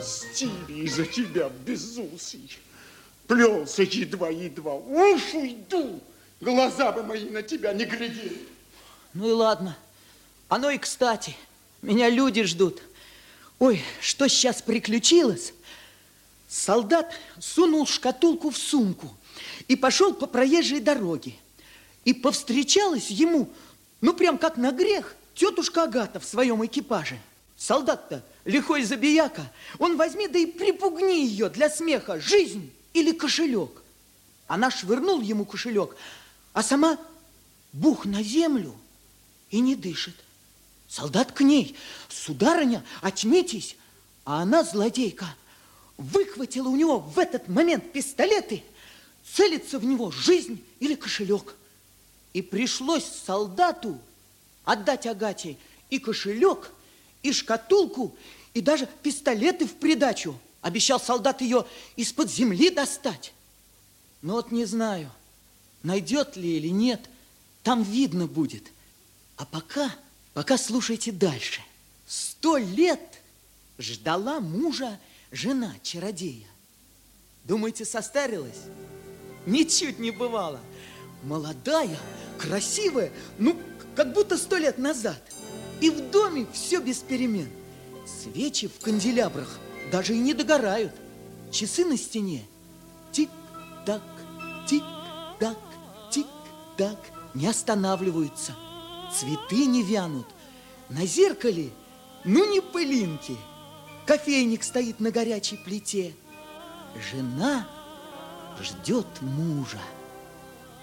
простили из-за тебя, безусый. Плелся едва-едва. Уж уйду. Глаза бы мои на тебя не глядели. Ну и ладно. Оно и кстати. Меня люди ждут. Ой, что сейчас приключилось? Солдат сунул шкатулку в сумку и пошел по проезжей дороге. И повстречалась ему, ну прям как на грех, тетушка Агата в своем экипаже. Солдат-то лихой забияка. Он возьми да и припугни ее для смеха. Жизнь или кошелек. Она швырнул ему кошелек, а сама бух на землю и не дышит. Солдат к ней: сударыня, очнитесь. А она, злодейка, выхватила у него в этот момент пистолеты, целится в него: жизнь или кошелек. И пришлось солдату отдать Агате и кошелек, и шкатулку, и даже пистолеты в придачу. Обещал солдат ее из-под земли достать. Но вот не знаю, найдет ли или нет, там видно будет. А пока слушайте дальше. 100 лет ждала мужа жена-чародея. Думаете, состарилась? Ничуть не бывало. Молодая, красивая, ну, как будто 100 лет назад. И в доме все без перемен. Свечи в канделябрах даже и не догорают. Часы на стене тик-так, тик-так, тик-так не останавливаются. Цветы не вянут. На зеркале, ну, не пылинки. Кофейник стоит на горячей плите. Жена ждет мужа.